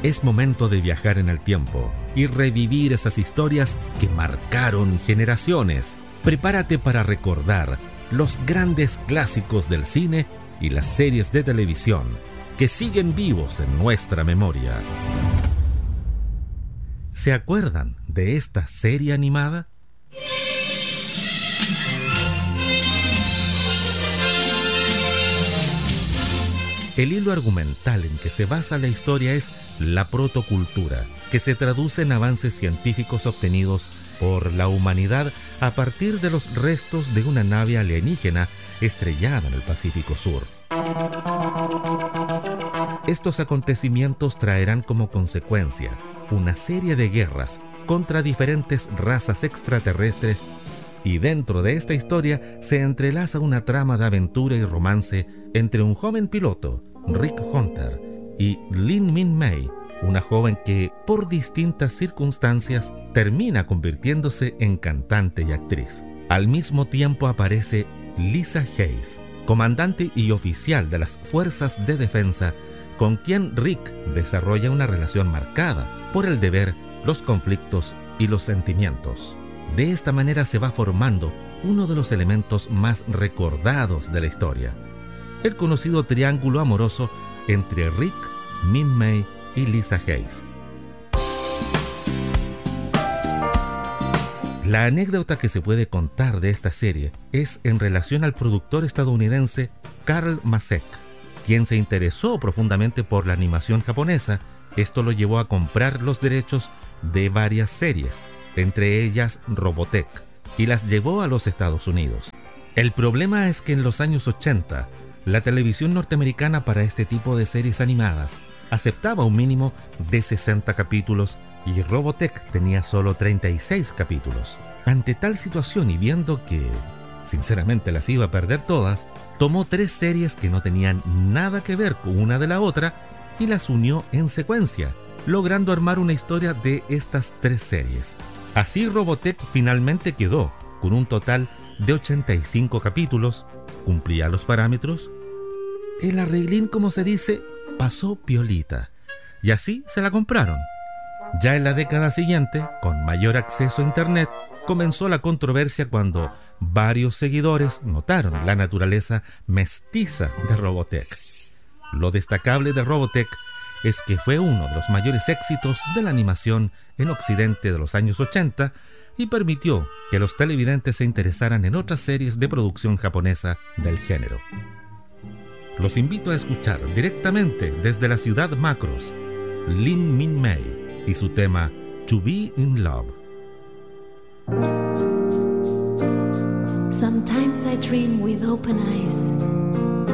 Es momento de viajar en el tiempo y revivir esas historias que marcaron generaciones. Prepárate para recordar los grandes clásicos del cine y las series de televisión que siguen vivos en nuestra memoria. ¿Se acuerdan de esta serie animada? El hilo argumental en que se basa la historia es la protocultura, que se traduce en avances científicos obtenidos por la humanidad a partir de los restos de una nave alienígena estrellada en el Pacífico Sur. Estos acontecimientos traerán como consecuencia una serie de guerras contra diferentes razas extraterrestres, y dentro de esta historia se entrelaza una trama de aventura y romance entre un joven piloto, Rick Hunter, y Lin Min-mei, una joven que, por distintas circunstancias, termina convirtiéndose en cantante y actriz. Al mismo tiempo aparece Lisa Hayes, comandante y oficial de las Fuerzas de Defensa, con quien Rick desarrolla una relación marcada por el deber, los conflictos y los sentimientos. De esta manera se va formando uno de los elementos más recordados de la historia, el conocido triángulo amoroso entre Rick, Min-mei y Lisa Hayes. La anécdota que se puede contar de esta serie es en relación al productor estadounidense Karl Macek, quien se interesó profundamente por la animación japonesa. Esto lo llevó a comprar los derechos de varias series, entre ellas Robotech, y las llevó a los Estados Unidos. El problema es que en los años 80, la televisión norteamericana para este tipo de series animadas aceptaba un mínimo de 60 capítulos y Robotech tenía solo 36 capítulos. Ante tal situación y viendo que, sinceramente, las iba a perder todas, tomó 3 series que no tenían nada que ver con una de la otra y las unió en secuencia, logrando armar una historia de estas 3 series. Así Robotech finalmente quedó con un total de 85 capítulos, cumplía los parámetros. El arreglín, como se dice, pasó piolita, y así se la compraron. Ya en la década siguiente, con mayor acceso a internet, comenzó la controversia cuando varios seguidores notaron la naturaleza mestiza de Robotech. Lo destacable de Robotech es que fue uno de los mayores éxitos de la animación en Occidente de los años 80 y permitió que los televidentes se interesaran en otras series de producción japonesa del género. Los invito a escuchar directamente desde la ciudad Macross, Lin Min-mei y su tema To Be in Love. Sometimes I dream with open eyes.